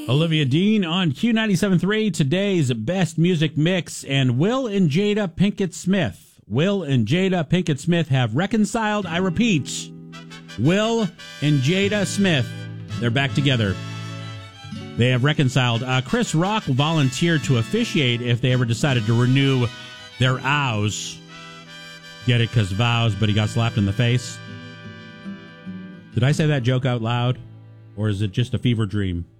Olivia Dean on Q97.3, today's best music mix, and Will and Jada Pinkett Smith. Will and Jada Pinkett Smith have reconciled. I repeat, Will and Jada Smith, they're back together. They have reconciled. Chris Rock volunteered to officiate if they ever decided to renew their vows. Get it? Because vows, but he got slapped in the face. Did I say that joke out loud? Or is it just a fever dream?